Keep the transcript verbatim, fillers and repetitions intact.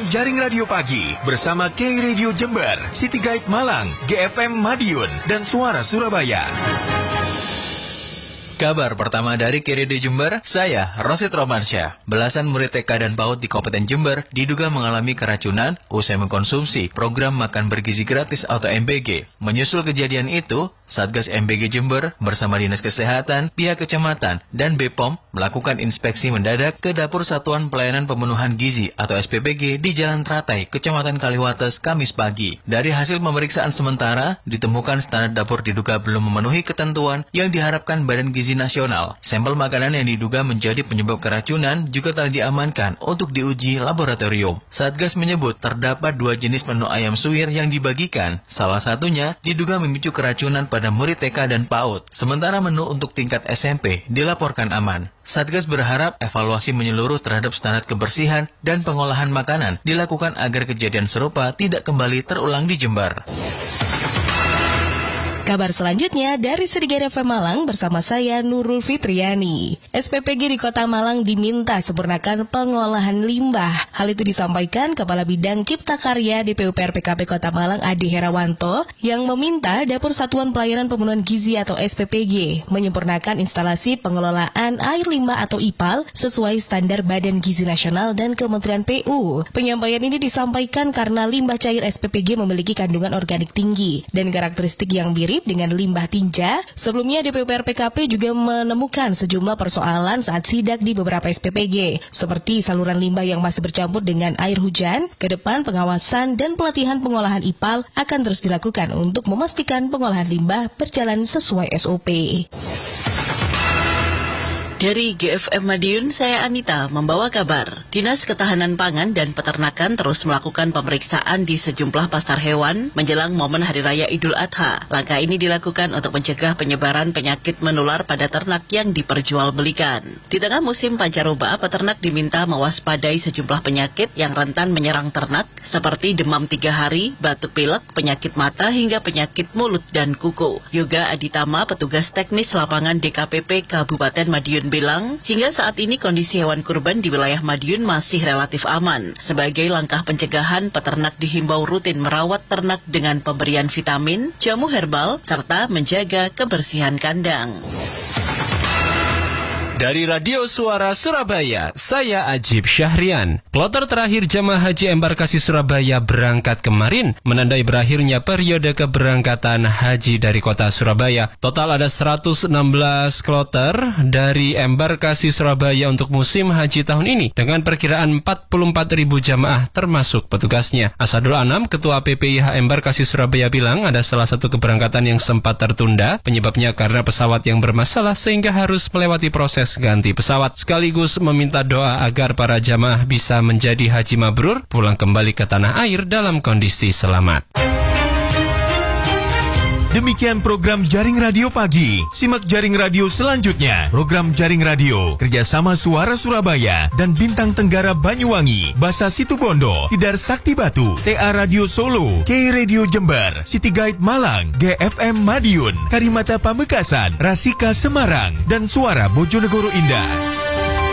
Jaring Radio Pagi bersama K Radio Jember, City Guide Malang, G F M Madiun, dan Suara Surabaya. Kabar pertama dari K Radio Jember, saya Rosid Romansyah. Belasan murid T K dan PAUD di Kabupaten Jember diduga mengalami keracunan usai mengkonsumsi program makan bergizi gratis atau M B G. Menyusul kejadian itu, Satgas M B G Jember bersama Dinas Kesehatan, pihak kecamatan, dan B P O M melakukan inspeksi mendadak ke Dapur Satuan Pelayanan Pemenuhan Gizi atau S P P G di Jalan Teratai, Kecamatan Kaliwates, Kamis pagi. Dari hasil pemeriksaan sementara, ditemukan standar dapur diduga belum memenuhi ketentuan yang diharapkan Badan Gizi Nasional. Sampel makanan yang diduga menjadi penyebab keracunan juga telah diamankan untuk diuji laboratorium. Satgas menyebut terdapat dua jenis menu ayam suwir yang dibagikan. Salah satunya diduga memicu keracunan pada murid T K dan PAUD. Sementara menu untuk tingkat S M P dilaporkan aman. Satgas berharap evaluasi menyeluruh terhadap standar kebersihan dan pengolahan makanan dilakukan agar kejadian serupa tidak kembali terulang di Jember. Kabar selanjutnya dari Serigala F M Malang bersama saya Nurul Fitriani. S P P G di Kota Malang diminta sempurnakan pengolahan limbah. Hal itu disampaikan Kepala Bidang Cipta Karya D P U P R P K P Kota Malang Adi Herawanto yang meminta Dapur Satuan Pelayanan Pemenuhan Gizi atau S P P G menyempurnakan instalasi pengelolaan air limbah atau I P A L sesuai standar Badan Gizi Nasional dan Kementerian P U. Penyampaian ini disampaikan karena limbah cair S P P G memiliki kandungan organik tinggi dan karakteristik yang mirip dengan limbah tinja. Sebelumnya D P U P R P K P juga menemukan sejumlah persoalan saat sidak di beberapa S P P G, seperti saluran limbah yang masih bercampur dengan air hujan. Kedepan pengawasan dan pelatihan pengolahan I P A L akan terus dilakukan untuk memastikan pengolahan limbah berjalan sesuai S O P. Dari G F M Madiun, saya Anita membawa kabar. Dinas Ketahanan Pangan dan Peternakan terus melakukan pemeriksaan di sejumlah pasar hewan menjelang momen Hari Raya Idul Adha. Langkah ini dilakukan untuk mencegah penyebaran penyakit menular pada ternak yang diperjualbelikan. Di tengah musim pancaroba, peternak diminta mewaspadai sejumlah penyakit yang rentan menyerang ternak, seperti demam tiga hari, batuk pilek, penyakit mata, hingga penyakit mulut dan kuku. Yoga Aditama, petugas teknis lapangan D K P P Kabupaten Madiun bilang, hingga saat ini kondisi hewan kurban di wilayah Madiun masih relatif aman. Sebagai langkah pencegahan, peternak dihimbau rutin merawat ternak dengan pemberian vitamin, jamu herbal, serta menjaga kebersihan kandang. Dari Radio Suara Surabaya, saya Ajib Syahrian. Kloter terakhir jemaah haji embarkasi Surabaya berangkat kemarin, menandai berakhirnya periode keberangkatan haji dari kota Surabaya. Total ada seratus enam belas kloter dari embarkasi Surabaya untuk musim haji tahun ini, dengan perkiraan empat puluh empat ribu jamaah termasuk petugasnya. Asadul Anam, Ketua P P I H Embarkasi Surabaya bilang ada salah satu keberangkatan yang sempat tertunda, penyebabnya karena pesawat yang bermasalah sehingga harus melewati proses ganti pesawat, sekaligus meminta doa agar para jamaah bisa menjadi haji mabrur, pulang kembali ke tanah air dalam kondisi selamat. Demikian program Jaring Radio Pagi. Simak Jaring Radio selanjutnya. Program Jaring Radio kerjasama Suara Surabaya dan Bintang Tenggara Banyuwangi, Basa Situbondo, Tidar Sakti Batu, T A Radio Solo, K Radio Jember, City Guide Malang, G F M Madiun, Karimata Pamekasan, Rasika Semarang, dan Suara Bojonegoro Indah.